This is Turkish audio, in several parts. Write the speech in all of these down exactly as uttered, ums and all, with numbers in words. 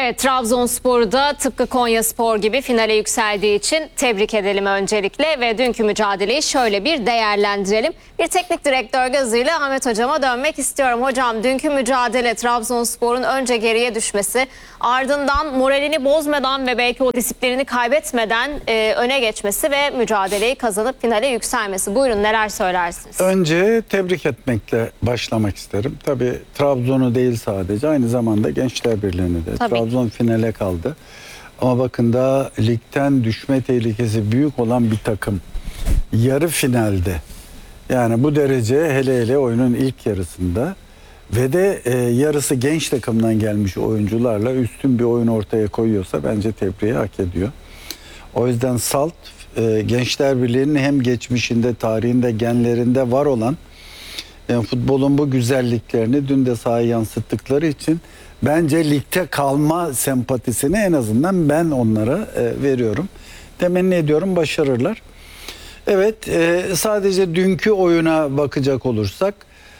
Evet, Trabzonspor'u da tıpkı Konyaspor gibi finale yükseldiği için tebrik edelim öncelikle ve dünkü mücadeleyi şöyle bir değerlendirelim. Bir teknik direktör gözüyle Ahmet Hocam'a dönmek istiyorum. Hocam, dünkü mücadele Trabzonspor'un önce geriye düşmesi, ardından moralini bozmadan ve belki o disiplinini kaybetmeden e, öne geçmesi ve mücadeleyi kazanıp finale yükselmesi. Buyurun, neler söylersiniz? Önce tebrik etmekle başlamak isterim. Tabii Trabzon'u değil sadece, aynı zamanda Gençler Birliği'ni de. Tabii. Trabzon finale kaldı. Ama bakın, daha ligden düşme tehlikesi büyük olan bir takım yarı finalde, yani bu derece, hele hele oyunun ilk yarısında ve de e, yarısı genç takımdan gelmiş oyuncularla üstün bir oyun ortaya koyuyorsa bence tebriği hak ediyor. O yüzden Salt e, Gençler Birliği'nin hem geçmişinde, tarihinde, genlerinde var olan e, futbolun bu güzelliklerini dün de sahaya yansıttıkları için bence ligde kalma sempatisini en azından ben onlara e, veriyorum. Temenni ediyorum başarırlar. Evet, e, sadece dünkü oyuna bakacak olursak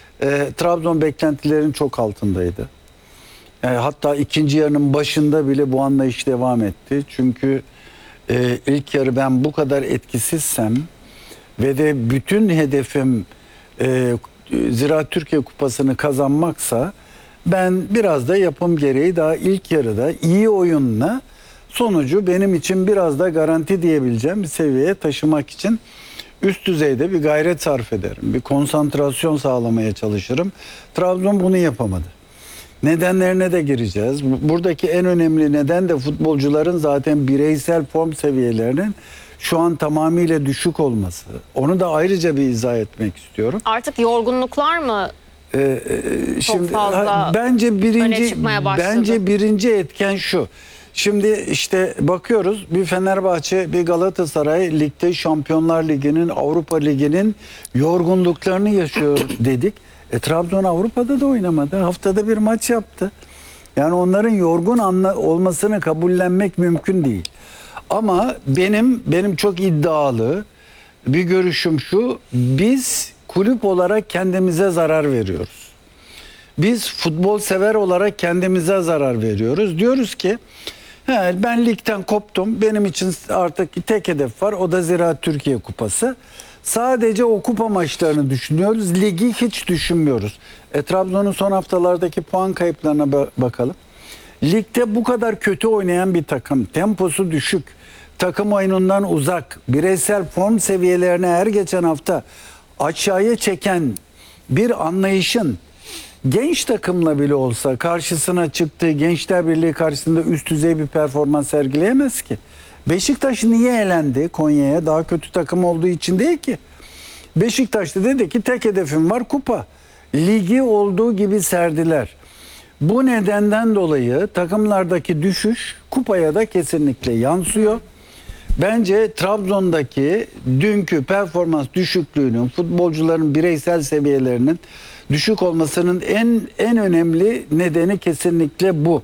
e, Trabzon beklentilerin çok altındaydı. E, hatta ikinci yarının başında bile bu anlayış devam etti. Çünkü e, ilk yarı ben bu kadar etkisizsem ve de bütün hedefim e, Ziraat Türkiye Kupası'nı kazanmaksa, ben biraz da yapım gereği daha ilk yarıda iyi oyunla sonucu benim için biraz da garanti diyebileceğim bir seviyeye taşımak için üst düzeyde bir gayret sarf ederim. Bir konsantrasyon sağlamaya çalışırım. Trabzon bunu yapamadı. Nedenlerine de gireceğiz. Buradaki en önemli neden de futbolcuların zaten bireysel form seviyelerinin şu an tamamıyla düşük olması. Onu da ayrıca bir izah etmek istiyorum. Artık yorgunluklar mı? Ee, şimdi fazla bence birinci başladı. bence birinci etken şu. Şimdi işte bakıyoruz, bir Fenerbahçe, bir Galatasaray ligde Şampiyonlar Ligi'nin, Avrupa Ligi'nin yorgunluklarını yaşıyor dedik. E, Trabzon Avrupa'da da oynamadı. Haftada bir maç yaptı. Yani onların yorgun anla olmasını kabullenmek mümkün değil. Ama benim benim çok iddialı bir görüşüm şu: biz kulüp olarak kendimize zarar veriyoruz. Biz futbol sever olarak kendimize zarar veriyoruz. Diyoruz ki, he, ben ligden koptum. Benim için artık tek hedef var. O da Ziraat Türkiye Kupası. Sadece o kupa maçlarını düşünüyoruz. Ligi hiç düşünmüyoruz. E, Trabzon'un son haftalardaki puan kayıplarına ba- bakalım. Ligde bu kadar kötü oynayan bir takım, temposu düşük, takım oyunundan uzak, bireysel form seviyelerini her geçen hafta aşağıya çeken bir anlayışın genç takımla bile olsa karşısına çıktığı Gençler Birliği karşısında üst düzey bir performans sergileyemez ki. Beşiktaş niye elendi Konya'ya? Daha kötü takım olduğu için değil ki. Beşiktaş da dedi ki, tek hedefim var, kupa. Ligi olduğu gibi serdiler. Bu nedenden dolayı takımlardaki düşüş kupaya da kesinlikle yansıyor. Bence Trabzon'daki dünkü performans düşüklüğünün, futbolcuların bireysel seviyelerinin düşük olmasının en en önemli nedeni kesinlikle bu.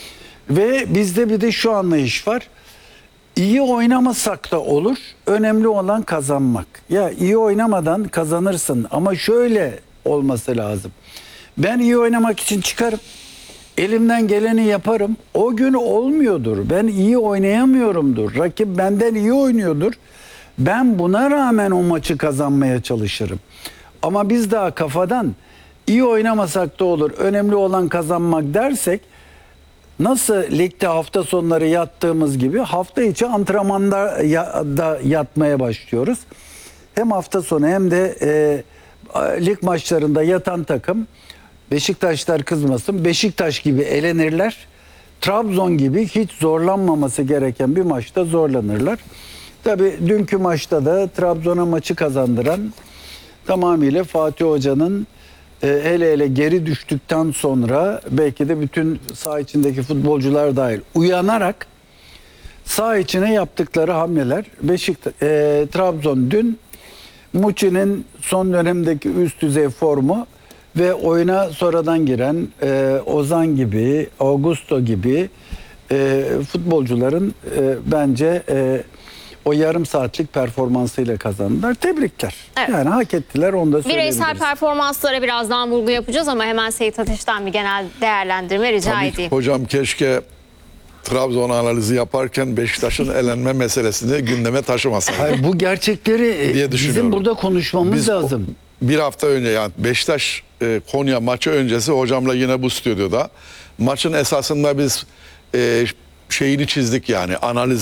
Ve bizde bir de şu anlayış var: İyi oynamasak da olur, önemli olan kazanmak. Ya iyi oynamadan kazanırsın ama şöyle olması lazım: ben iyi oynamak için çıkarım, elimden geleni yaparım. O gün olmuyordur. Ben iyi oynayamıyorumdur. Rakip benden iyi oynuyordur. Ben buna rağmen o maçı kazanmaya çalışırım. Ama biz daha kafadan iyi oynamasak da olur, önemli olan kazanmak dersek, nasıl ligde hafta sonları yattığımız gibi hafta içi antrenmanda da yatmaya başlıyoruz. Hem hafta sonu hem de e, lig maçlarında yatan takım, Beşiktaşlar kızmasın, Beşiktaş gibi elenirler. Trabzon gibi hiç zorlanmaması gereken bir maçta zorlanırlar. Tabii dünkü maçta da Trabzon'a maçı kazandıran tamamıyla Fatih Hoca'nın e, hele hele geri düştükten sonra belki de bütün saha içindeki futbolcular dahil uyanarak saha içine yaptıkları hamleler. Beşiktaş, e, Trabzon dün Muçi'nin son dönemdeki üst düzey formu ve oyuna sonradan giren e, Ozan gibi, Augusto gibi e, futbolcuların e, bence e, o yarım saatlik performansıyla kazandılar. Tebrikler. Evet. Yani hak ettiler, onu da söyleyebiliriz. Bireysel performanslara birazdan vurgu yapacağız ama hemen Seyit Ateş'ten bir genel değerlendirme rica Tabii, edeyim. hocam keşke Trabzon analizi yaparken Beşiktaş'ın elenme meselesini gündeme taşımasaydı Hayır, bu gerçekleri diye bizim düşünüyorum. burada konuşmamız Biz lazım. bir hafta önce, yani Beşiktaş e, Konya maçı öncesi hocamla yine bu stüdyoda maçın esasında biz e, şeyini çizdik, yani analiz